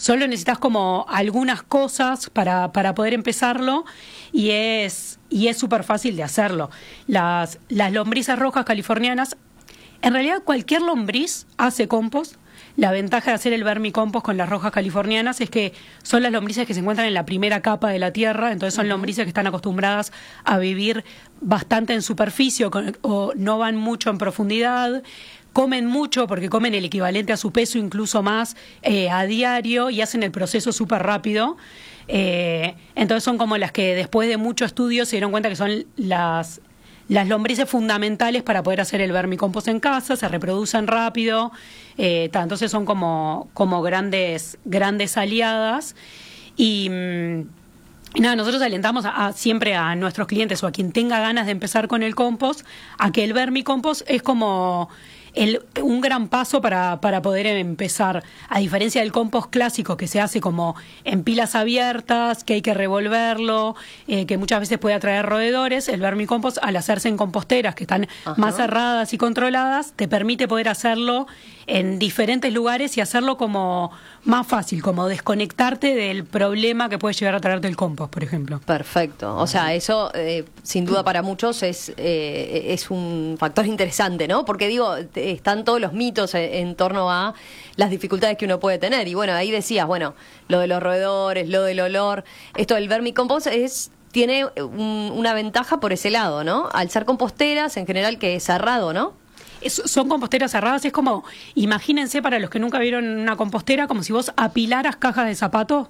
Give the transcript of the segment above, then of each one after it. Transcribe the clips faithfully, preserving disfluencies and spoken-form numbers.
Solo necesitas como algunas cosas para, para poder empezarlo y es y es súper fácil de hacerlo. Las, las lombrices rojas californianas, en realidad cualquier lombriz hace compost. La ventaja de hacer el vermicompost con las rojas californianas es que son las lombrices que se encuentran en la primera capa de la tierra, entonces son uh-huh. lombrices que están acostumbradas a vivir bastante en superficie o, con, o no van mucho en profundidad. Comen mucho porque comen el equivalente a su peso, incluso más, eh, a diario, y hacen el proceso súper rápido. Eh, entonces son como las que después de mucho estudio se dieron cuenta que son las, las lombrices fundamentales para poder hacer el vermicompost en casa, se reproducen rápido, eh, ta, entonces son como, como grandes, grandes aliadas. Y... Mmm, Y nada, nosotros alentamos a, a, siempre a nuestros clientes o a quien tenga ganas de empezar con el compost, a que el vermicompost es como el, un gran paso para, para poder empezar. A diferencia del compost clásico que se hace como en pilas abiertas, que hay que revolverlo, eh, que muchas veces puede atraer roedores, el vermicompost al hacerse en composteras que están Ajá. más cerradas y controladas, te permite poder hacerlo en diferentes lugares y hacerlo como más fácil, como desconectarte del problema que puede llegar a traerte el compost, por ejemplo. Perfecto. O sea, eso eh, sin duda para muchos es eh, es un factor interesante, ¿no? Porque digo, están todos los mitos en, en torno a las dificultades que uno puede tener. Y bueno, ahí decías, bueno, lo de los roedores, lo del olor. Esto del vermicompost es... tiene un, una ventaja por ese lado, ¿no? Al ser composteras, en general, que es cerrado, ¿no? Es, son composteras cerradas, es como, imagínense para los que nunca vieron una compostera, como si vos apilaras cajas de zapatos.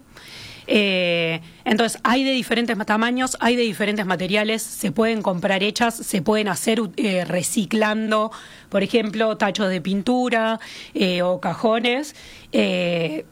Eh, entonces hay de diferentes tamaños, hay de diferentes materiales, se pueden comprar hechas, se pueden hacer eh, reciclando, por ejemplo, tachos de pintura eh, o cajones. Eh,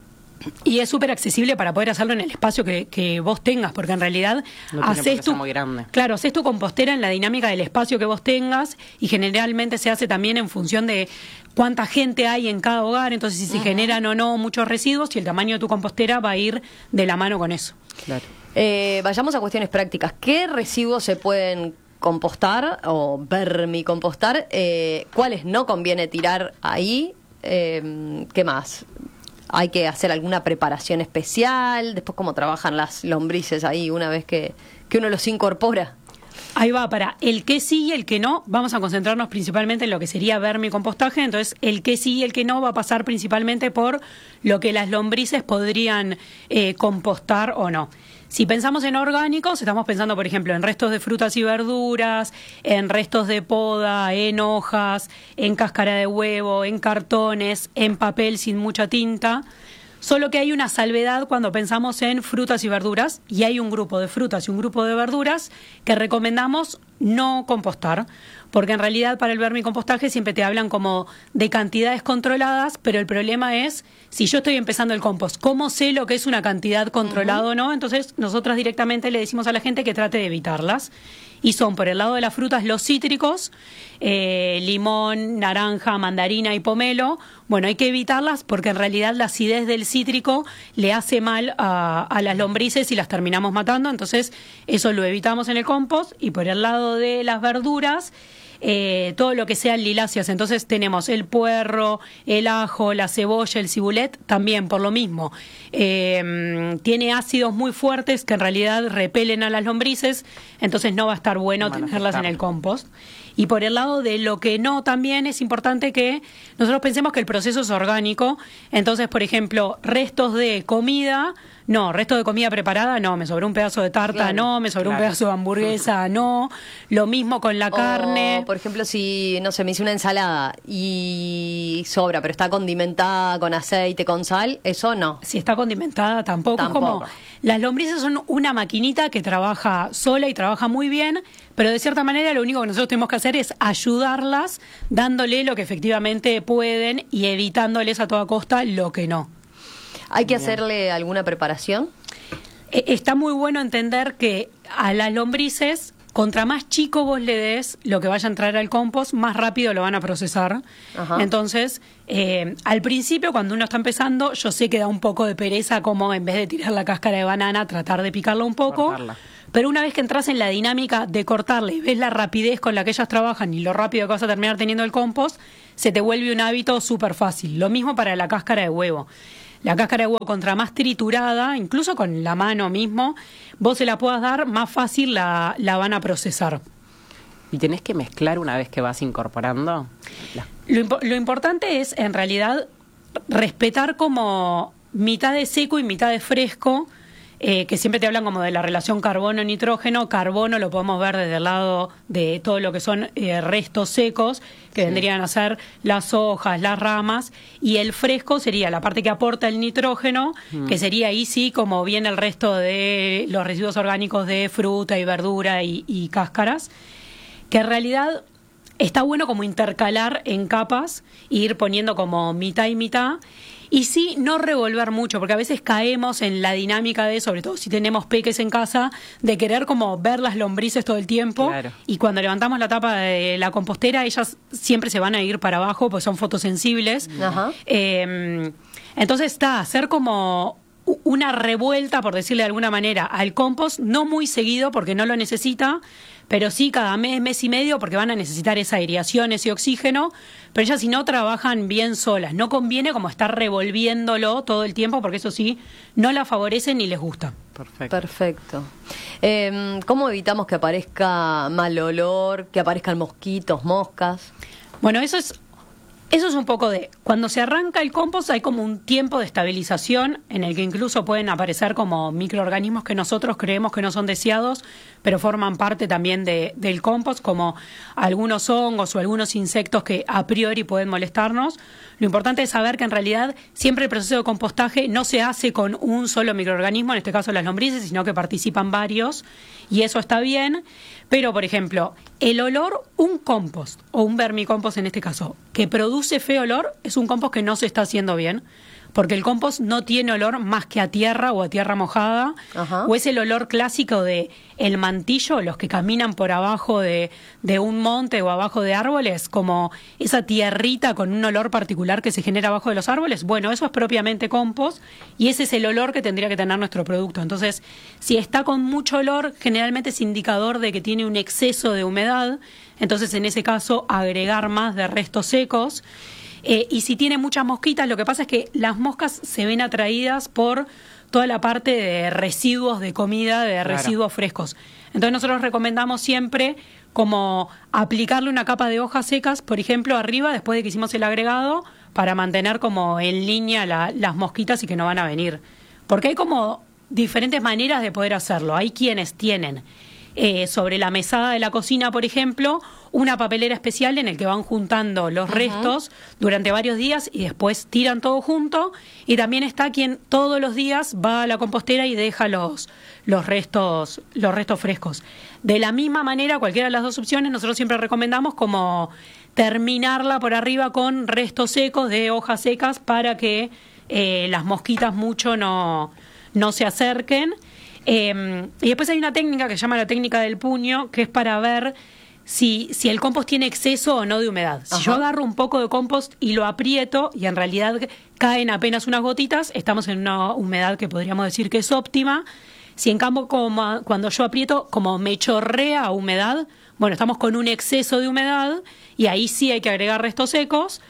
Y es súper accesible para poder hacerlo en el espacio que, que vos tengas, porque en realidad no haces tu, muy grande. Claro, haces tu compostera en la dinámica del espacio que vos tengas y generalmente se hace también en función de cuánta gente hay en cada hogar, entonces si se uh-huh. generan o no muchos residuos y el tamaño de tu compostera va a ir de la mano con eso. Claro. Eh, vayamos a cuestiones prácticas. ¿Qué residuos se pueden compostar o vermicompostar? Eh, ¿Cuáles no conviene tirar ahí? Eh, ¿Qué más? ¿Hay que hacer alguna preparación especial? Después, ¿cómo trabajan las lombrices ahí una vez que, que uno los incorpora? Ahí va, para el que sí y el que no, vamos a concentrarnos principalmente en lo que sería vermicompostaje. Entonces, el que sí y el que no va a pasar principalmente por lo que las lombrices podrían eh, compostar o no. Si pensamos en orgánicos, estamos pensando, por ejemplo, en restos de frutas y verduras, en restos de poda, en hojas, en cáscara de huevo, en cartones, en papel sin mucha tinta. Solo que hay una salvedad cuando pensamos en frutas y verduras, y hay un grupo de frutas y un grupo de verduras que recomendamos no compostar, porque en realidad para el vermicompostaje siempre te hablan como de cantidades controladas, pero el problema es, si yo estoy empezando el compost, ¿cómo sé lo que es una cantidad controlada uh-huh. o no? Entonces nosotras directamente le decimos a la gente que trate de evitarlas. Y son, por el lado de las frutas, los cítricos, eh, limón, naranja, mandarina y pomelo. Bueno, hay que evitarlas porque en realidad la acidez del cítrico le hace mal a, a las lombrices y las terminamos matando. Entonces, eso lo evitamos en el compost. Y por el lado de las verduras, eh, todo lo que sean liláceas. Entonces tenemos el puerro, el ajo, la cebolla, el cibulet, también por lo mismo. Eh, tiene ácidos muy fuertes que en realidad repelen a las lombrices, entonces no va a estar bueno bueno tenerlas en el compost. Y por el lado de lo que no, también es importante que nosotros pensemos que el proceso es orgánico. Entonces, por ejemplo, restos de comida, no, restos de comida preparada, no, me sobró un pedazo de tarta, claro, no, me sobró claro. un pedazo de hamburguesa, no. Lo mismo con la o, carne. Por ejemplo, si, no sé, me hice una ensalada y sobra, pero está condimentada con aceite, con sal, eso no. Si está condimentada, tampoco. Tampoco. Como, las lombrices son una maquinita que trabaja sola y trabaja muy bien, pero de cierta manera lo único que nosotros tenemos que hacer es ayudarlas dándole lo que efectivamente pueden y evitándoles a toda costa lo que no. ¿Hay que hacerle alguna preparación? Está muy bueno entender que a las lombrices, contra más chico vos le des lo que vaya a entrar al compost, más rápido lo van a procesar. Ajá. Entonces, eh, al principio, cuando uno está empezando, yo sé que da un poco de pereza como en vez de tirar la cáscara de banana, tratar de picarla un poco. Cortarla. Pero una vez que entras en la dinámica de cortarle y ves la rapidez con la que ellas trabajan y lo rápido que vas a terminar teniendo el compost, se te vuelve un hábito súper fácil. Lo mismo para la cáscara de huevo. la cáscara de huevo contra más triturada, incluso con la mano mismo, vos se la puedas dar, más fácil la, la van a procesar. ¿Y tenés que mezclar una vez que vas incorporando? La... Lo, impo- lo importante es, en realidad, respetar como mitad de seco y mitad de fresco, eh, que siempre te hablan como de la relación carbono-nitrógeno. Carbono lo podemos ver desde el lado de todo lo que son eh, restos secos, que sí. vendrían a ser las hojas, las ramas, y el fresco sería la parte que aporta el nitrógeno, mm. que sería ahí sí como viene el resto de los residuos orgánicos de fruta y verdura y, y cáscaras, que en realidad está bueno como intercalar en capas e ir poniendo como mitad y mitad. Y sí, no revolver mucho, porque a veces caemos en la dinámica de, sobre todo si tenemos peques en casa, de querer como ver las lombrices todo el tiempo. Claro. Y cuando levantamos la tapa de la compostera, ellas siempre se van a ir para abajo, pues son fotosensibles. Ajá. Eh, entonces está, hacer como una revuelta, por decirle de alguna manera, al compost, no muy seguido porque no lo necesita, pero sí cada mes, mes y medio, porque van a necesitar esa aireación, ese oxígeno, pero ellas si no trabajan bien solas. No conviene como estar revolviéndolo todo el tiempo, porque eso sí, no la favorece ni les gusta. Perfecto. Perfecto. Eh, ¿Cómo evitamos que aparezca mal olor, que aparezcan mosquitos, moscas? Bueno, eso es... Eso es un poco de, cuando se arranca el compost hay como un tiempo de estabilización en el que incluso pueden aparecer como microorganismos que nosotros creemos que no son deseados, pero forman parte también de, del compost, como algunos hongos o algunos insectos que a priori pueden molestarnos. Lo importante es saber que en realidad siempre el proceso de compostaje no se hace con un solo microorganismo, en este caso las lombrices, sino que participan varios, y eso está bien. Pero, por ejemplo, el olor, un compost, o un vermicompost en este caso, que produce feo olor, es un compost que no se está haciendo bien, porque el compost no tiene olor más que a tierra o a tierra mojada. Ajá. O es el olor clásico de el mantillo, los que caminan por abajo de, de un monte o abajo de árboles, como esa tierrita con un olor particular que se genera abajo de los árboles. Bueno, eso es propiamente compost y ese es el olor que tendría que tener nuestro producto. Entonces, si está con mucho olor, generalmente es indicador de que tiene un exceso de humedad. Entonces, en ese caso, agregar más de restos secos. Eh, y si tiene muchas mosquitas, lo que pasa es que las moscas se ven atraídas por toda la parte de residuos de comida, de claro. residuos frescos. Entonces nosotros recomendamos siempre como aplicarle una capa de hojas secas, por ejemplo, arriba, después de que hicimos el agregado, para mantener como en línea la, las mosquitas y que no van a venir. Porque hay como diferentes maneras de poder hacerlo. Hay quienes tienen eh, sobre la mesada de la cocina, por ejemplo, una papelera especial en el que van juntando los uh-huh. restos durante varios días y después tiran todo junto. Y también está quien todos los días va a la compostera y deja los, los restos, los restos frescos. De la misma manera, cualquiera de las dos opciones, nosotros siempre recomendamos como terminarla por arriba con restos secos de hojas secas para que eh, las mosquitas mucho no, no se acerquen. Eh, y después hay una técnica que se llama la técnica del puño, que es para ver Si, si el compost tiene exceso o no de humedad. Si Ajá. yo agarro un poco de compost y lo aprieto y en realidad caen apenas unas gotitas, estamos en una humedad que podríamos decir que es óptima. Si en cambio como, cuando yo aprieto como me chorrea humedad, bueno, estamos con un exceso de humedad y ahí sí hay que agregar restos secos.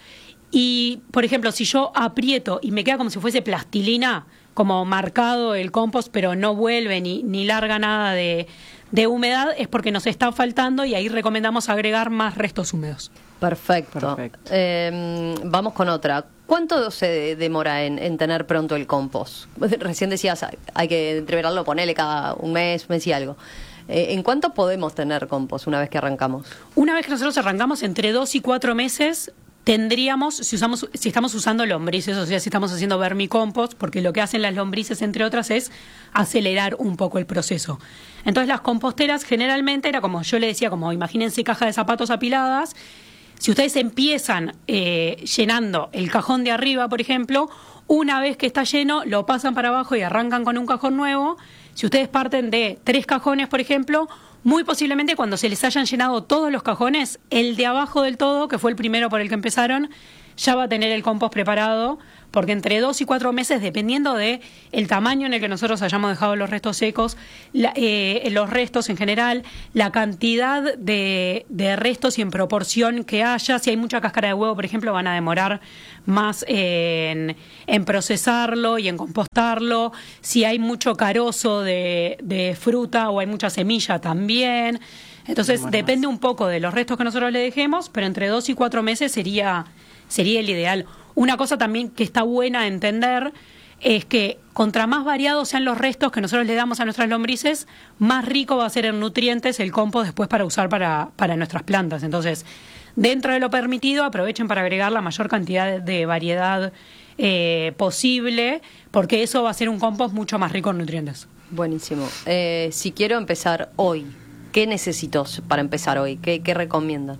Y, por ejemplo, si yo aprieto y me queda como si fuese plastilina, como marcado el compost, pero no vuelve ni, ni larga nada de... de humedad, es porque nos está faltando y ahí recomendamos agregar más restos húmedos. Perfecto. Perfecto. Eh, vamos con otra. ¿Cuánto se demora en, en tener pronto el compost? Recién decías, hay que entreverarlo, ponele cada un mes, mes y algo. Eh, ¿En cuánto podemos tener compost una vez que arrancamos? Una vez que nosotros arrancamos, entre dos y cuatro meses... tendríamos, si usamos, si estamos usando lombrices, o sea, si estamos haciendo vermicompost, porque lo que hacen las lombrices, entre otras, es acelerar un poco el proceso. Entonces, las composteras generalmente era como yo le decía, como imagínense caja de zapatos apiladas. Si ustedes empiezan eh, llenando el cajón de arriba, por ejemplo, una vez que está lleno, lo pasan para abajo y arrancan con un cajón nuevo. Si ustedes parten de tres cajones, por ejemplo, muy posiblemente cuando se les hayan llenado todos los cajones, el de abajo del todo, que fue el primero por el que empezaron, ya va a tener el compost preparado, porque entre dos y cuatro meses, dependiendo de el tamaño en el que nosotros hayamos dejado los restos secos, la, eh, los restos en general, la cantidad de, de restos y en proporción que haya, si hay mucha cáscara de huevo, por ejemplo, van a demorar más en, en procesarlo y en compostarlo. Si hay mucho carozo de, de fruta o hay mucha semilla también. Entonces, bueno, depende más un poco de los restos que nosotros le dejemos, pero entre dos y cuatro meses sería, sería el ideal. Una cosa también que está buena a entender es que contra más variados sean los restos que nosotros le damos a nuestras lombrices, más rico va a ser en nutrientes el compost después para usar para, para nuestras plantas. Entonces, dentro de lo permitido, aprovechen para agregar la mayor cantidad de variedad eh, posible, porque eso va a ser un compost mucho más rico en nutrientes. Buenísimo. Eh, si quiero empezar hoy, ¿qué necesito para empezar hoy? ¿Qué, qué recomiendan?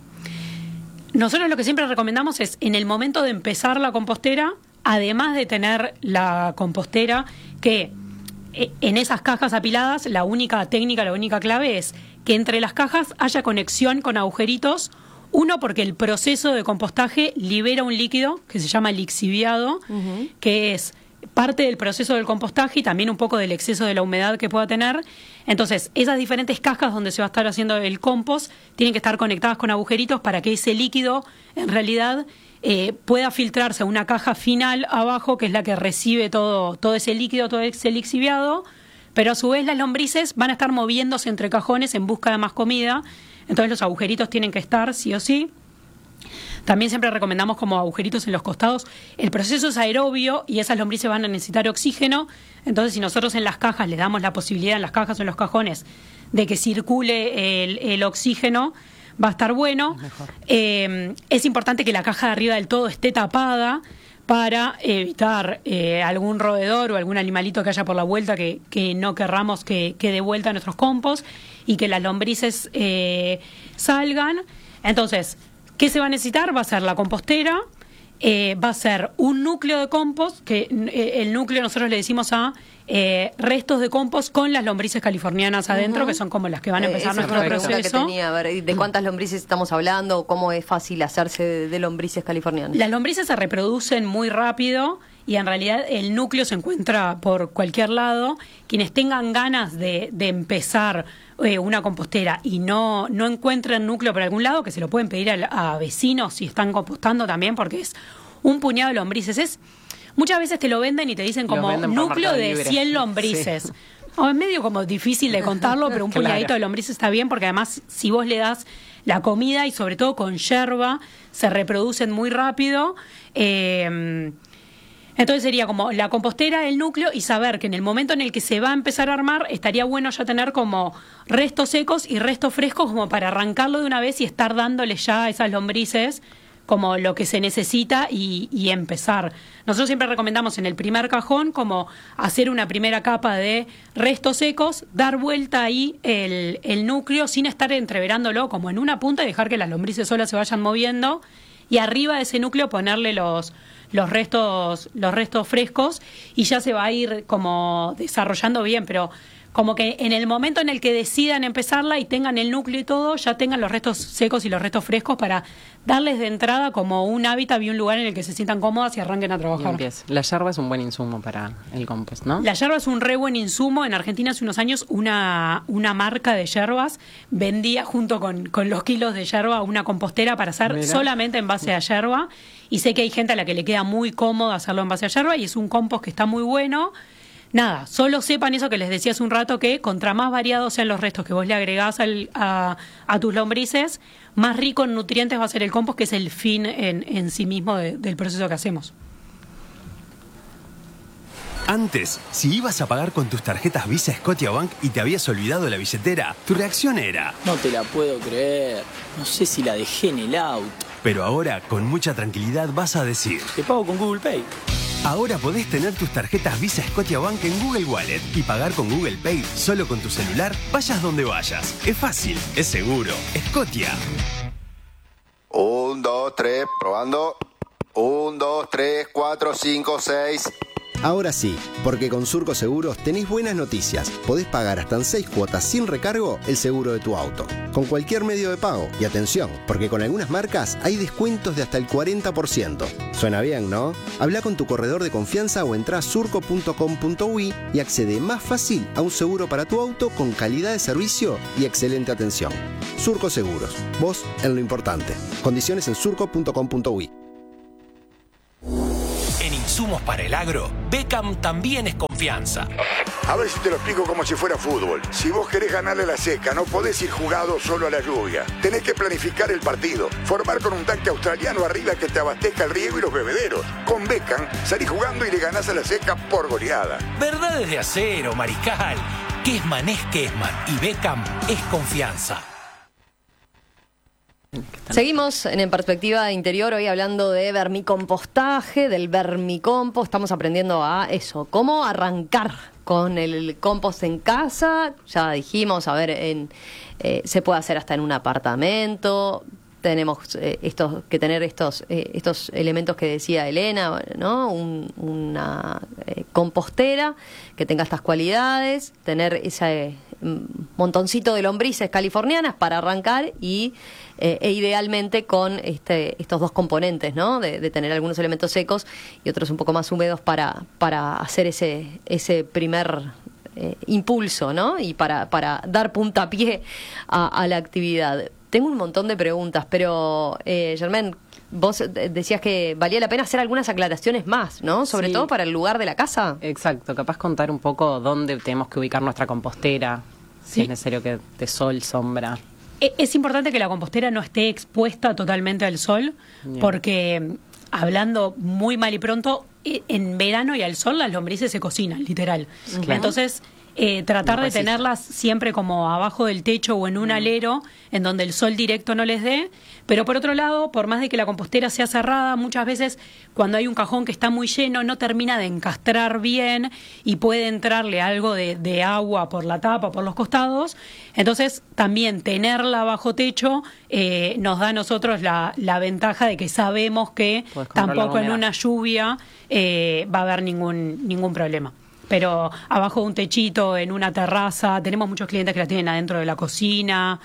Nosotros lo que siempre recomendamos es, en el momento de empezar la compostera, además de tener la compostera, que en esas cajas apiladas, la única técnica, la única clave es que entre las cajas haya conexión con agujeritos. Uno, porque el proceso de compostaje libera un líquido que se llama lixiviado, uh-huh. que es parte del proceso del compostaje y también un poco del exceso de la humedad que pueda tener. Entonces, esas diferentes cajas donde se va a estar haciendo el compost tienen que estar conectadas con agujeritos para que ese líquido, en realidad, eh, pueda filtrarse a una caja final abajo, que es la que recibe todo, todo ese líquido, todo ese lixiviado, pero a su vez las lombrices van a estar moviéndose entre cajones en busca de más comida. Entonces, los agujeritos tienen que estar sí o sí. También siempre recomendamos como agujeritos en los costados. El proceso es aerobio y esas lombrices van a necesitar oxígeno. Entonces, si nosotros en las cajas les damos la posibilidad, en las cajas o en los cajones, de que circule el, el oxígeno, va a estar bueno. Eh, es importante que la caja de arriba del todo esté tapada para evitar eh, algún roedor o algún animalito que haya por la vuelta que, que no querramos que, que dé vuelta a nuestros compost y que las lombrices eh, salgan. Entonces, ¿qué se va a necesitar? Va a ser la compostera, eh, va a ser un núcleo de compost, que eh, el núcleo nosotros le decimos a eh, restos de compost con las lombrices californianas adentro, uh-huh. que son como las que van a empezar eh, nuestro proceso. Que tenía, a ver, ¿de cuántas lombrices estamos hablando? ¿Cómo es fácil hacerse de, de lombrices californianas? Las lombrices se reproducen muy rápido y en realidad el núcleo se encuentra por cualquier lado. Quienes tengan ganas de, de empezar eh, una compostera y no, no encuentren núcleo por algún lado, que se lo pueden pedir a, a vecinos si están compostando también, porque es un puñado de lombrices. Es, muchas veces te lo venden y te dicen como venden núcleo de libre. cien lombrices. Sí. O es medio como difícil de contarlo, pero un claro. puñadito de lombrices está bien, porque además si vos le das la comida y sobre todo con yerba, se reproducen muy rápido. Eh, Entonces sería como la compostera, el núcleo, y saber que en el momento en el que se va a empezar a armar, estaría bueno ya tener como restos secos y restos frescos como para arrancarlo de una vez y estar dándole ya a esas lombrices como lo que se necesita y, y empezar. Nosotros siempre recomendamos en el primer cajón como hacer una primera capa de restos secos, dar vuelta ahí el, el núcleo sin estar entreverándolo como en una punta y dejar que las lombrices solas se vayan moviendo, y arriba de ese núcleo ponerle los los restos los restos frescos y ya se va a ir como desarrollando bien, pero como que en el momento en el que decidan empezarla y tengan el núcleo y todo, ya tengan los restos secos y los restos frescos para darles de entrada como un hábitat y un lugar en el que se sientan cómodas y arranquen a trabajar. La yerba es un buen insumo para el compost, ¿no? La yerba es un re buen insumo. En Argentina hace unos años una, una marca de yerbas vendía junto con, con los kilos de yerba una compostera para hacer Mira. solamente en base a yerba, y sé que hay gente a la que le queda muy cómodo hacerlo en base a yerba y es un compost que está muy bueno. Nada, solo sepan eso que les decía hace un rato, que contra más variados sean los restos que vos le agregás al, a, a tus lombrices, más rico en nutrientes va a ser el compost, que es el fin en, en sí mismo de, del proceso que hacemos. Antes, si ibas a pagar con tus tarjetas Visa Scotiabank y te habías olvidado la billetera, tu reacción era: no te la puedo creer, no sé si la dejé en el auto. Pero ahora, con mucha tranquilidad, vas a decir: te pago con Google Pay. Ahora podés tener tus tarjetas Visa Scotiabank en Google Wallet y pagar con Google Pay solo con tu celular, vayas donde vayas. Es fácil, es seguro. Scotia. Un, dos, tres, probando. Un, dos, tres, cuatro, cinco, seis. Ahora sí, porque con Surco Seguros tenés buenas noticias. Podés pagar hasta en seis cuotas sin recargo el seguro de tu auto, con cualquier medio de pago. Y atención, porque con algunas marcas hay descuentos de hasta el cuarenta por ciento. Suena bien, ¿no? Habla con tu corredor de confianza o entrá a surco punto com punto uy y accede más fácil a un seguro para tu auto con calidad de servicio y excelente atención. Surco Seguros, vos en lo importante. Condiciones en surco punto com punto uy. En insumos para el agro, Beckham también es confianza. A ver si te lo explico como si fuera fútbol. Si vos querés ganarle a la seca, no podés ir jugado solo a la lluvia. Tenés que planificar el partido. Formar con un tanque australiano arriba que te abastezca el riego y los bebederos. Con Beckham, salís jugando y le ganás a la seca por goleada. Verdades de acero, Mariscal. Kessman es Kessman y Beckham es confianza. Seguimos en, en Perspectiva Interior, hoy hablando de vermicompostaje, del vermicompost. Estamos aprendiendo a eso, cómo arrancar con el compost en casa. Ya dijimos, a ver, en, eh, se puede hacer hasta en un apartamento. Tenemos eh, estos que tener estos eh, estos elementos que decía Elena, ¿no? Un, una eh, compostera que tenga estas cualidades, tener ese montoncito de lombrices californianas para arrancar y eh, e idealmente con este estos dos componentes, ¿no? De, de tener algunos elementos secos y otros un poco más húmedos para para hacer ese ese primer eh, impulso, ¿no? Y para para dar puntapié a, a la actividad. Tengo un montón de preguntas, pero eh, Germaine, vos decías que valía la pena hacer algunas aclaraciones más, ¿no? Sobre sí. todo para el lugar de la casa. Exacto, capaz contar un poco dónde tenemos que ubicar nuestra compostera, sí. si es necesario que de sol, sombra. Es importante que la compostera no esté expuesta totalmente al sol, Bien. porque hablando muy mal y pronto, en verano y al sol las lombrices se cocinan, literal. Claro. Entonces... Eh, tratar no de tenerlas siempre como abajo del techo o en un mm. alero en donde el sol directo no les dé, pero por otro lado, por más de que la compostera sea cerrada, muchas veces cuando hay un cajón que está muy lleno no termina de encastrar bien y puede entrarle algo de, de agua por la tapa, por los costados. Entonces también tenerla bajo techo eh, nos da a nosotros la, la ventaja de que sabemos que tampoco en una lluvia eh, va a haber ningún, ningún problema. Pero abajo de un techito, en una terraza, tenemos muchos clientes que la tienen adentro de la cocina,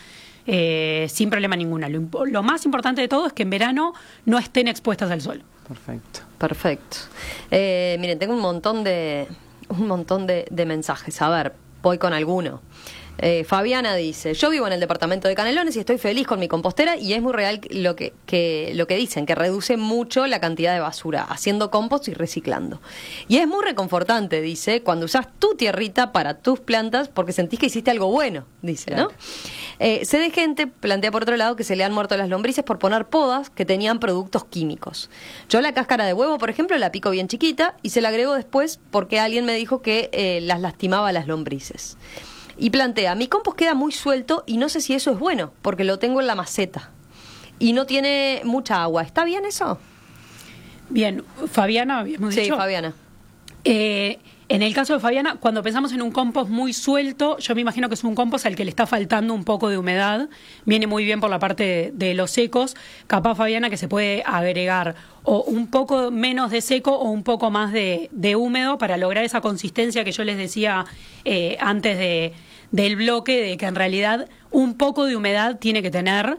eh, sin problema ninguno. Lo, lo más importante de todo es que en verano no estén expuestas al sol. Perfecto. Perfecto. Eh, miren, tengo un montón de un montón de, de mensajes. A ver, voy con alguno. Eh, Fabiana dice, yo vivo en el departamento de Canelones y estoy feliz con mi compostera y es muy real lo que, que, lo que dicen, que reduce mucho la cantidad de basura, haciendo compost y reciclando. Y es muy reconfortante, dice, cuando usás tu tierrita para tus plantas porque sentís que hiciste algo bueno, dice, claro. ¿no? Eh, sé de gente, plantea por otro lado, que se le han muerto las lombrices por poner podas que tenían productos químicos. Yo la cáscara de huevo, por ejemplo, la pico bien chiquita y se la agrego después porque alguien me dijo que eh, las lastimaba a las lombrices. Y plantea, mi compost queda muy suelto y no sé si eso es bueno, porque lo tengo en la maceta. Y no tiene mucha agua. ¿Está bien eso? Bien, Fabiana, habíamos dicho. Sí, Fabiana. Eh, en el caso de Fabiana, cuando pensamos en un compost muy suelto, yo me imagino que es un compost al que le está faltando un poco de humedad. Viene muy bien por la parte de, de los secos. Capaz, Fabiana, que se puede agregar o un poco menos de seco o un poco más de, de húmedo para lograr esa consistencia que yo les decía eh, antes de, del bloque, de que en realidad un poco de humedad tiene que tener,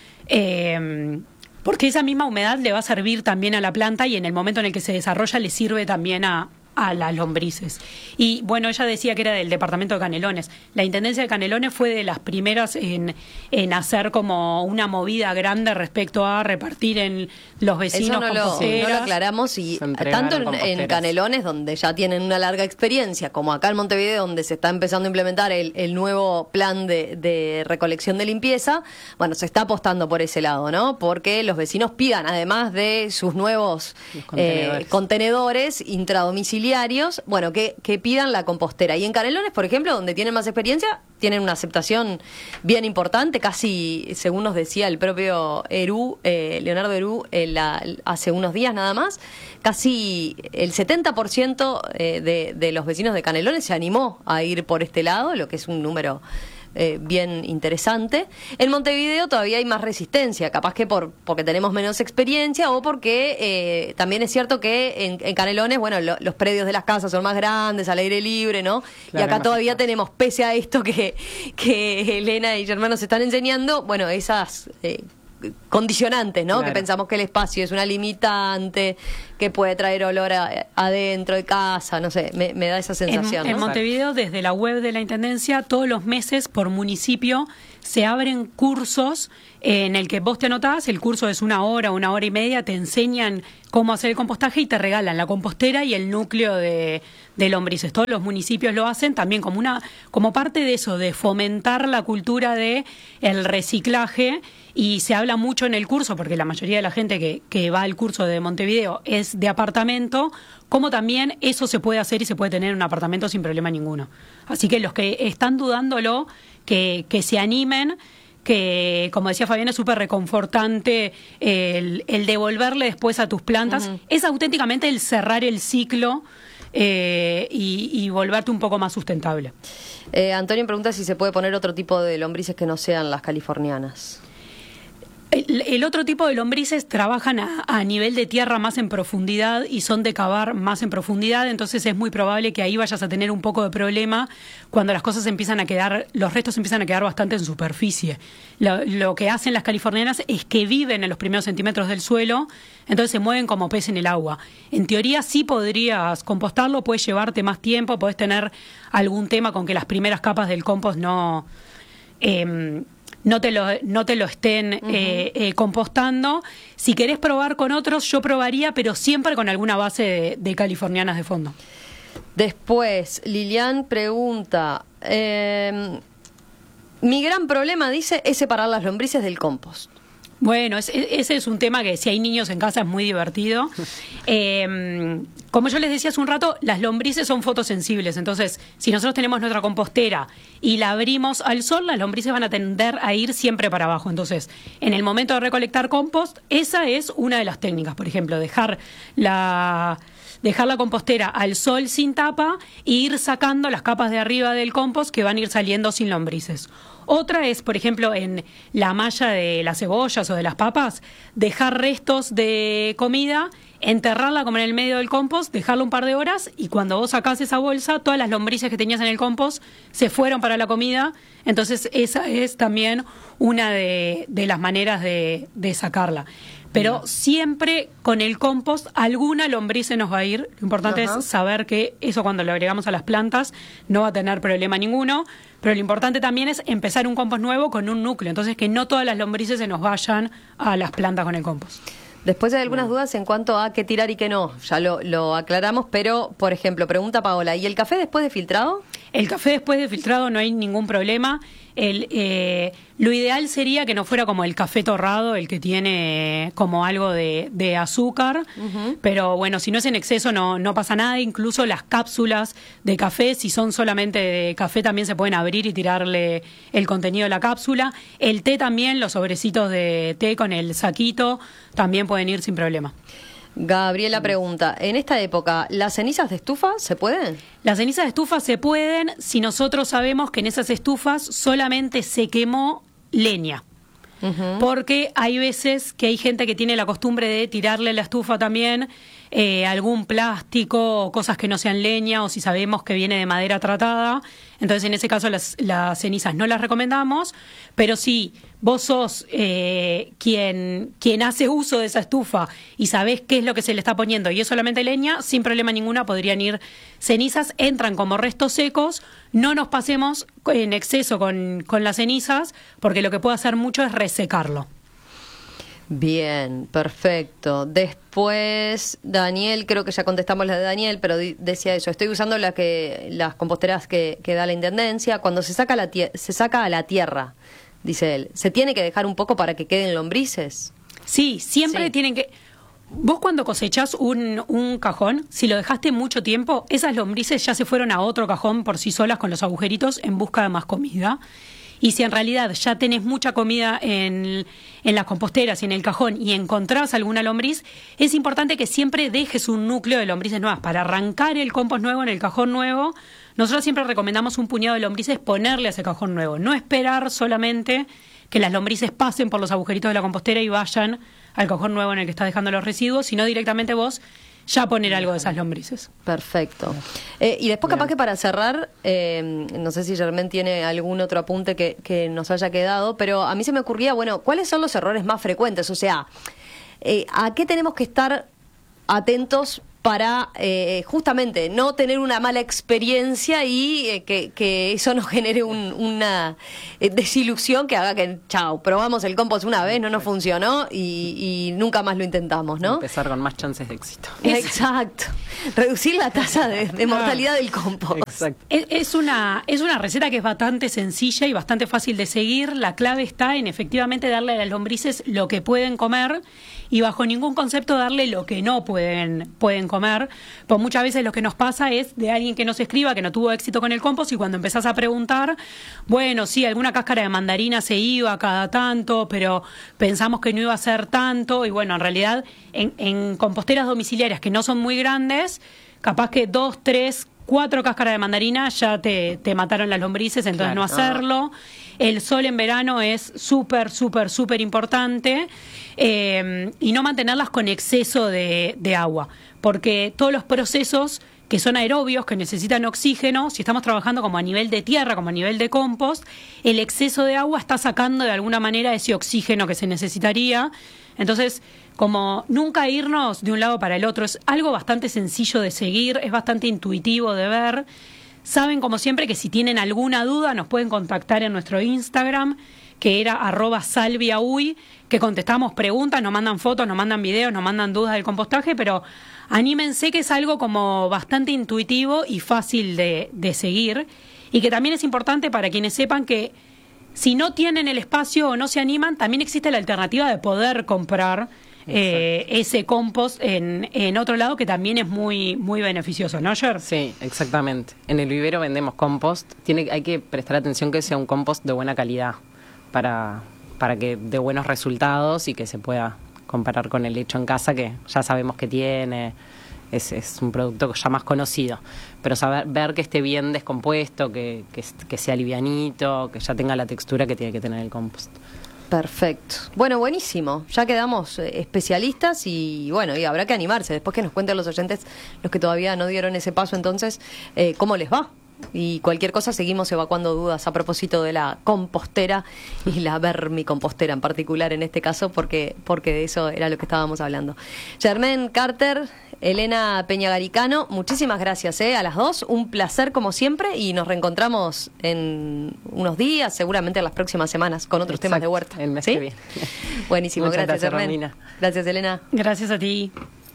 eh, porque esa misma humedad le va a servir también a la planta y en el momento en el que se desarrolla le sirve también a... a las lombrices. Y bueno, ella decía que era del departamento de Canelones. La Intendencia de Canelones fue de las primeras en, en hacer como una movida grande respecto a repartir en los vecinos. Eso no, lo, no lo aclaramos y tanto en, en Canelones, donde ya tienen una larga experiencia, como acá en Montevideo, donde se está empezando a implementar el, el nuevo plan de, de recolección de limpieza, bueno, se está apostando por ese lado, ¿no? Porque los vecinos pidan, además de sus nuevos contenedores, eh, contenedores intradomiciliarios, bueno, que, que pidan la compostera. Y en Canelones, por ejemplo, donde tienen más experiencia, tienen una aceptación bien importante, casi, según nos decía el propio Herú, eh, Leonardo Herú, eh, la, hace unos días nada más, casi el setenta por ciento eh, de, de los vecinos de Canelones se animó a ir por este lado, lo que es un número eh, bien interesante. En Montevideo todavía hay más resistencia, capaz que por porque tenemos menos experiencia o porque eh, también es cierto que en, en Canelones, bueno, lo, los predios de las casas son más grandes, al aire libre, ¿no? Claro, y acá todavía espacio. tenemos, pese a esto que, que Elena y Germán nos están enseñando, bueno, esas... Eh, condicionantes, ¿no? Claro. Que pensamos que el espacio es una limitante, que puede traer olor a, adentro de casa, no sé, me, me da esa sensación. En, en ¿no? Montevideo, desde la web de la Intendencia, todos los meses por municipio se abren cursos en el que vos te anotás, el curso es una hora, una hora y media, te enseñan cómo hacer el compostaje y te regalan la compostera y el núcleo de, de lombrices. Todos los municipios lo hacen también como una como parte de eso, de fomentar la cultura de el reciclaje, y se habla mucho en el curso, porque la mayoría de la gente que, que va al curso de Montevideo es de apartamento, como también eso se puede hacer y se puede tener en un apartamento sin problema ninguno. Así que los que están dudándolo, que, que se animen, que, como decía Fabián, es súper reconfortante el, el devolverle después a tus plantas. Uh-huh. Es auténticamente el cerrar el ciclo eh, y, y volverte un poco más sustentable. Eh, Antonio pregunta si se puede poner otro tipo de lombrices que no sean las californianas. El, el otro tipo de lombrices trabajan a, a nivel de tierra más en profundidad y son de cavar más en profundidad, entonces es muy probable que ahí vayas a tener un poco de problema cuando las cosas empiezan a quedar, los restos empiezan a quedar bastante en superficie. Lo, lo que hacen las californianas es que viven en los primeros centímetros del suelo, entonces se mueven como pez en el agua. En teoría sí podrías compostarlo, puedes llevarte más tiempo, podés tener algún tema con que las primeras capas del compost no... Eh, no te lo, no te lo estén uh-huh. eh, eh, compostando. Si querés probar con otros, yo probaría, pero siempre con alguna base de, de californianas de fondo. Después, Lilian pregunta, eh, mi gran problema, dice, es separar las lombrices del compost. Bueno, es, ese es un tema que si hay niños en casa es muy divertido. Eh, como yo les decía hace un rato, las lombrices son fotosensibles. Entonces, si nosotros tenemos nuestra compostera y la abrimos al sol, las lombrices van a tender a ir siempre para abajo. Entonces, en el momento de recolectar compost, esa es una de las técnicas. Por ejemplo, dejar la... dejar la compostera al sol sin tapa e ir sacando las capas de arriba del compost que van a ir saliendo sin lombrices. Otra es, por ejemplo, en la malla de las cebollas o de las papas, dejar restos de comida, enterrarla como en el medio del compost, dejarla un par de horas y cuando vos sacás esa bolsa, todas las lombrices que tenías en el compost se fueron para la comida. Entonces esa es también una de, de las maneras de, de sacarla. Pero no. Siempre con el compost alguna lombriz se nos va a ir. Lo importante Ajá. es saber que eso cuando lo agregamos a las plantas no va a tener problema ninguno. Pero lo importante también es empezar un compost nuevo con un núcleo. Entonces que no todas las lombrices se nos vayan a las plantas con el compost. Después hay algunas dudas en cuanto a qué tirar y qué no. Ya lo, lo aclaramos, pero, por ejemplo, pregunta Paola, ¿y el café después de filtrado? El café después de filtrado no hay ningún problema. El, eh, lo ideal sería que no fuera como el café torrado, el que tiene como algo de, de azúcar, uh-huh. pero bueno, si no es en exceso no, no pasa nada. Incluso las cápsulas de café, si son solamente de café, también se pueden abrir y tirarle el contenido de la cápsula. El té también, los sobrecitos de té con el saquito, también pueden ir sin problema. Gabriela pregunta, en esta época, ¿las cenizas de estufa se pueden? Las cenizas de estufa se pueden si nosotros sabemos que en esas estufas solamente se quemó leña. Uh-huh. Porque hay veces que hay gente que tiene la costumbre de tirarle a la estufa también eh, algún plástico o cosas que no sean leña, o si sabemos que viene de madera tratada. Entonces en ese caso las, las cenizas no las recomendamos, pero si vos sos eh, quien, quien hace uso de esa estufa y sabés qué es lo que se le está poniendo y es solamente leña, sin problema ninguno podrían ir cenizas, entran como restos secos. No nos pasemos en exceso con, con las cenizas, porque lo que puede hacer mucho es resecarlo. Bien, perfecto. Después, Daniel, creo que ya contestamos la de Daniel, pero di- decía eso, estoy usando la que, las composteras que, que da la Intendencia. Cuando se saca, la tie- se saca a la tierra, dice él, ¿se tiene que dejar un poco para que queden lombrices? Sí, siempre sí. Tienen que... Vos cuando cosechás un, un cajón, si lo dejaste mucho tiempo, esas lombrices ya se fueron a otro cajón por sí solas con los agujeritos en busca de más comida. Y si en realidad ya tenés mucha comida en, en las composteras y en el cajón y encontrás alguna lombriz, es importante que siempre dejes un núcleo de lombrices nuevas. Para arrancar el compost nuevo en el cajón nuevo, nosotros siempre recomendamos un puñado de lombrices ponerle a ese cajón nuevo. No esperar solamente que las lombrices pasen por los agujeritos de la compostera y vayan al cajón nuevo en el que estás dejando los residuos, sino directamente vos ya poner algo de esas lombrices. Perfecto. Eh, y después, capaz que para cerrar, eh, no sé si Germaine tiene algún otro apunte que, que nos haya quedado, pero a mí se me ocurría, bueno, ¿cuáles son los errores más frecuentes? O sea, eh, ¿a qué tenemos que estar atentos para eh, justamente no tener una mala experiencia y eh, que, que eso nos genere un, una eh, desilusión que haga que, chao, probamos el compost una vez, no nos funcionó y, y nunca más lo intentamos, ¿no? Empezar con más chances de éxito. Exacto. Reducir la tasa de, de mortalidad del compost. Exacto. Es, es, una, es una receta que es bastante sencilla y bastante fácil de seguir. La clave está en efectivamente darle a las lombrices lo que pueden comer y bajo ningún concepto darle lo que no pueden, pueden comer. Pues muchas veces lo que nos pasa es de alguien que nos escriba que no tuvo éxito con el compost y cuando empezás a preguntar, bueno, sí, alguna cáscara de mandarina se iba cada tanto, pero pensamos que no iba a ser tanto y bueno, en realidad en, en composteras domiciliarias que no son muy grandes, capaz que dos, tres, cuatro cáscaras de mandarina ya te, te mataron las lombrices, entonces Claro. no hacerlo. El sol en verano es súper, súper, súper importante eh, y no mantenerlas con exceso de, de agua, porque todos los procesos que son aerobios, que necesitan oxígeno, si estamos trabajando como a nivel de tierra, como a nivel de compost, el exceso de agua está sacando de alguna manera ese oxígeno que se necesitaría. Entonces, como nunca irnos de un lado para el otro, es algo bastante sencillo de seguir, es bastante intuitivo de ver. Saben, como siempre, que si tienen alguna duda nos pueden contactar en nuestro Instagram, que era arroba salviauy, que contestamos preguntas, nos mandan fotos, nos mandan videos, nos mandan dudas del compostaje, pero anímense que es algo como bastante intuitivo y fácil de, de seguir, y que también es importante para quienes sepan que si no tienen el espacio o no se animan, también existe la alternativa de poder comprar eh, ese compost en, en otro lado, que también es muy muy beneficioso, ¿no, Ger? Sí, exactamente. En el vivero vendemos compost. Tiene, hay que prestar atención que sea un compost de buena calidad para, para que dé buenos resultados y que se pueda comparar con el hecho en casa, que ya sabemos que tiene. Es, es un producto ya más conocido, pero saber ver que esté bien descompuesto, que, que, que sea livianito, que ya tenga la textura que tiene que tener el compost. Perfecto. Bueno, buenísimo. Ya quedamos eh, especialistas y bueno, y habrá que animarse. Después que nos cuenten los oyentes, los que todavía no dieron ese paso, entonces, eh, ¿cómo les va? Y cualquier cosa seguimos evacuando dudas a propósito de la compostera y la vermicompostera en particular en este caso, porque, porque de eso era lo que estábamos hablando. Germaine Carter, Elena Peñagaricano, muchísimas gracias eh, a las dos, un placer como siempre y nos reencontramos en unos días, seguramente en las próximas semanas con otros Exacto, temas de huerta. el mes ¿Sí? que viene. Buenísimo, Muchas gracias, gracias, Germaine. Romina. Gracias, Elena. Gracias a ti.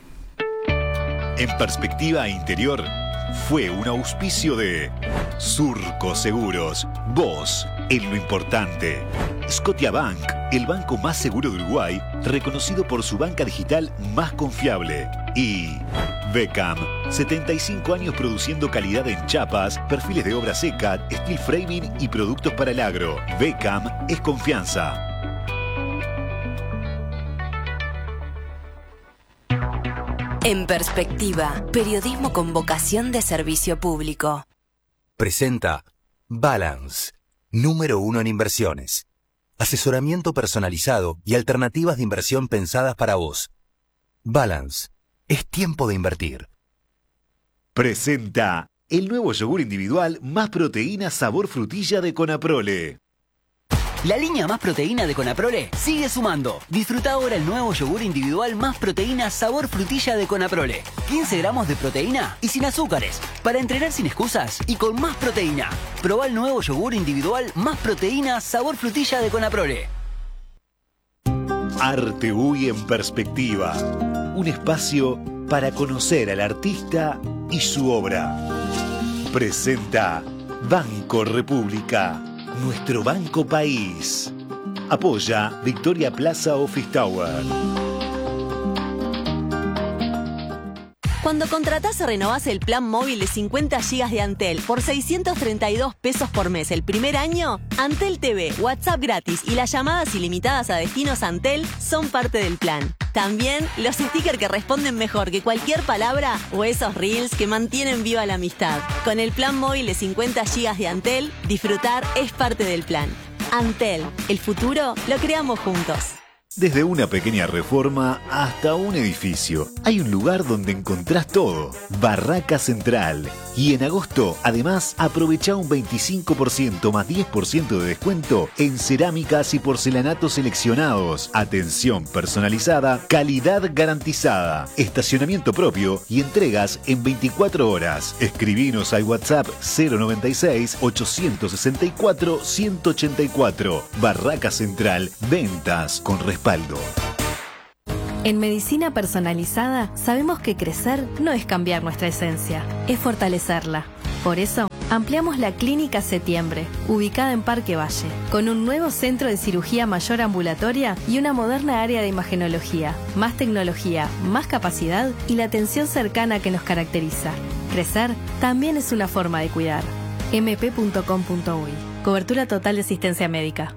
En Perspectiva Interior fue un auspicio de Surco Seguros, vos en lo importante. Scotiabank, el banco más seguro de Uruguay, reconocido por su banca digital más confiable. Y Beckham, setenta y cinco años produciendo calidad en chapas, perfiles de obra seca, steel framing y productos para el agro. Beckham es confianza. En Perspectiva, periodismo con vocación de servicio público. Presenta Balance, número uno en inversiones. Asesoramiento personalizado y alternativas de inversión pensadas para vos. Balance, es tiempo de invertir. Presenta el nuevo yogur individual más proteína sabor frutilla de Conaprole. La línea Más Proteína de Conaprole sigue sumando. Disfruta ahora el nuevo yogur individual Más Proteína sabor frutilla de Conaprole. quince gramos de proteína y sin azúcares. Para entrenar sin excusas y con más proteína. Probá el nuevo yogur individual Más Proteína sabor frutilla de Conaprole. Arte Uy en Perspectiva. Un espacio para conocer al artista y su obra. Presenta Banco República. Nuestro Banco País. Apoya Victoria Plaza Office Tower. Cuando contratás o renovás el plan móvil de cincuenta gigas de Antel por seiscientos treinta y dos pesos por mes el primer año, Antel T V, WhatsApp gratis y las llamadas ilimitadas a destinos Antel son parte del plan. También los stickers que responden mejor que cualquier palabra o esos reels que mantienen viva la amistad. Con el plan móvil de cincuenta gigas de Antel, disfrutar es parte del plan. Antel, el futuro lo creamos juntos. Desde una pequeña reforma hasta un edificio, hay un lugar donde encontrás todo. Barraca Central. Y en agosto, además, aprovecha un veinticinco por ciento más diez por ciento de descuento en cerámicas y porcelanatos seleccionados. Atención personalizada, calidad garantizada, estacionamiento propio y entregas en veinticuatro horas. Escribinos al WhatsApp cero noventa y seis, ochocientos sesenta y cuatro, ciento ochenta y cuatro. Barraca Central, ventas con respaldo. En Medicina Personalizada sabemos que crecer no es cambiar nuestra esencia, es fortalecerla. Por eso, ampliamos la Clínica Septiembre, ubicada en Parque Valle, con un nuevo centro de cirugía mayor ambulatoria y una moderna área de imagenología, más tecnología, más capacidad y la atención cercana que nos caracteriza. Crecer también es una forma de cuidar. eme pe punto com punto uy. Cobertura total de asistencia médica.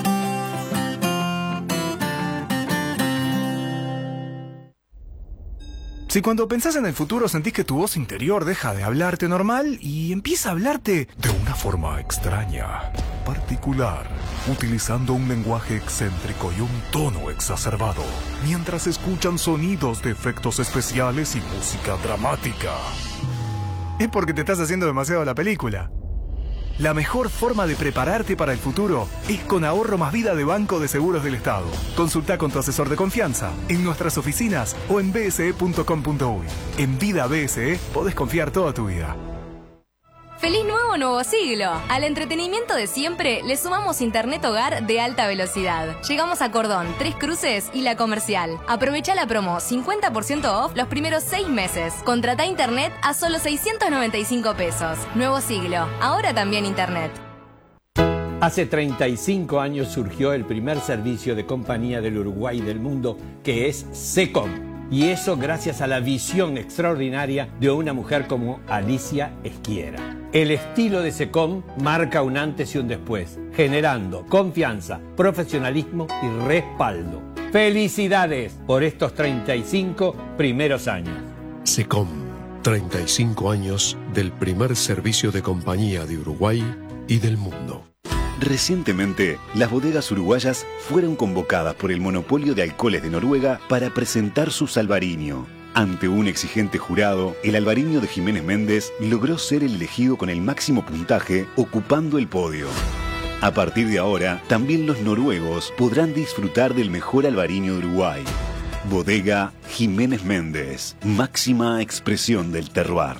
Si cuando pensás en el futuro sentís que tu voz interior deja de hablarte normal y empieza a hablarte de una forma extraña, particular, utilizando un lenguaje excéntrico y un tono exacerbado, mientras escuchan sonidos de efectos especiales y música dramática, es porque te estás haciendo demasiado la película. La mejor forma de prepararte para el futuro es con Ahorro Más Vida de Banco de Seguros del Estado. Consulta con tu asesor de confianza en nuestras oficinas o en b s e punto com punto uy. En Vida B S E podés confiar toda tu vida. ¡Feliz nuevo nuevo siglo! Al entretenimiento de siempre le sumamos internet hogar de alta velocidad. Llegamos a Cordón, Tres Cruces y La Comercial. Aprovecha la promo cincuenta por ciento off los primeros seis meses. Contrata internet a solo seiscientos noventa y cinco pesos. Nuevo siglo, ahora también internet. Hace treinta y cinco años surgió el primer servicio de compañía del Uruguay y del mundo, que es SECOM. Y eso gracias a la visión extraordinaria de una mujer como Alicia Esquiera. El estilo de SECOM marca un antes y un después, generando confianza, profesionalismo y respaldo. ¡Felicidades por estos treinta y cinco primeros años! SECOM, treinta y cinco años del primer servicio de compañía de Uruguay y del mundo. Recientemente, las bodegas uruguayas fueron convocadas por el monopolio de alcoholes de Noruega para presentar su Albariño. Ante un exigente jurado, el Albariño de Jiménez Méndez logró ser el elegido con el máximo puntaje, ocupando el podio. A partir de ahora, también los noruegos podrán disfrutar del mejor Albariño de Uruguay. Bodega Jiménez Méndez, máxima expresión del terroir.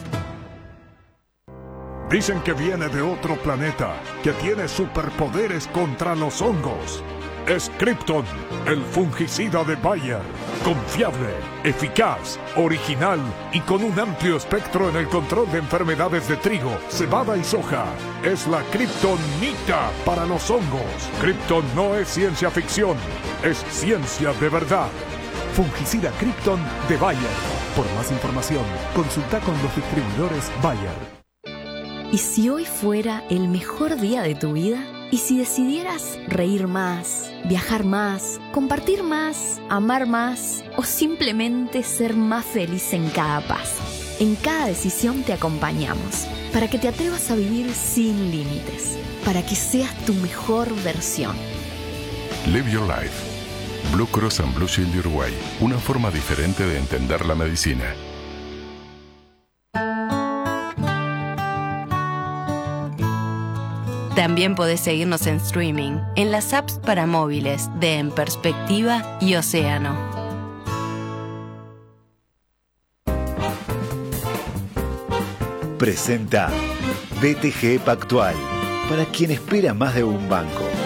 Dicen que viene de otro planeta, que tiene superpoderes contra los hongos. Es Krypton, el fungicida de Bayer. Confiable, eficaz, original y con un amplio espectro en el control de enfermedades de trigo, cebada y soja. Es la Kryptonita para los hongos. Krypton no es ciencia ficción, es ciencia de verdad. Fungicida Krypton de Bayer. Por más información, consulta con los distribuidores Bayer. ¿Y si hoy fuera el mejor día de tu vida? ¿Y si decidieras reír más, viajar más, compartir más, amar más o simplemente ser más feliz en cada paso? En cada decisión te acompañamos para que te atrevas a vivir sin límites, para que seas tu mejor versión. Live Your Life. Blue Cross and Blue Shield de Uruguay. Una forma diferente de entender la medicina. También podés seguirnos en streaming, en las apps para móviles de En Perspectiva y Océano. Presenta B T G Pactual, para quien espera más de un banco.